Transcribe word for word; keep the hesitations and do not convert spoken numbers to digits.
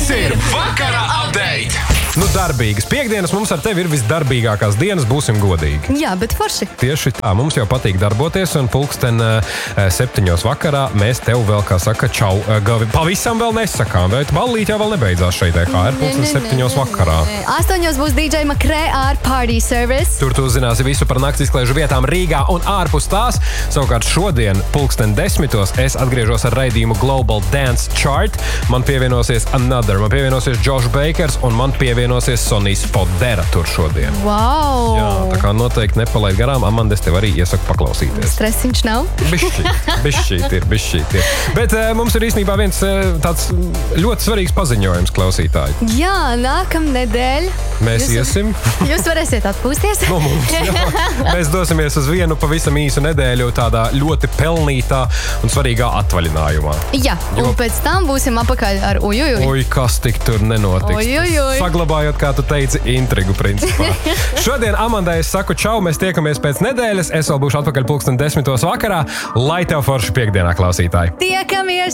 ir Vakara update! Nu, darbīgas piekdienas mums ar tevi ir visdarbīgākās dienas, būsim godīgi. Jā, bet forši. Tieši tā, mums jau patīk darboties, un pulksten uh, septiņos vakarā mēs tev vēl, kā saka, čau, uh, gavi, pavisam vēl nesakām, vai ballīt jau vēl nebeidzās šeit, kā ir pulksten septiņos vakarā. Astoņos būs D J Makrē ar Party Service. Tur tu uzzināsi visu par nakts izklaižu vietām Rīgā un ārpus tās. Savukārt šodien, pulksten desmitos, es atgriežos ar raidījumu Global Dance Chart. Man pievienosies Another, man pievienosies Josh Bakers, un man pievienosies Sonijs Fodera tur šodien. Wow! Jā, tā kā noteikti nepalaid garām, Amanda, es tev arī iesaku paklausīties. Stresiņš nav? Bišķīt, bišķīt ir, bišķīt ir. Bet uh, mums ir īstenībā viens uh, tāds ļoti svarīgs paziņojums, klausītāji. Jā, nākamnedēļ. Mēs jūs, iesim. Jūs varēsiet atpūsties. No mums, jā. Mēs dosimies uz vienu pavisam īsu nedēļu tādā ļoti pelnītā un svarīgā atvaļinājumā. Jā, un jo... pēc tam būsim apakaļ ar ujujuj. Oj, kas tik tur nenotiks. Ujujuj. Saglabājot, kā tu teici, intrigu principā. Šodien Amandai es saku čau, mēs tiekamies pēc nedēļas. Es vēl būšu atpakaļ pulksten desmitos vakarā. Lai tev forši piekdienā, klausītāji. Tiekamies!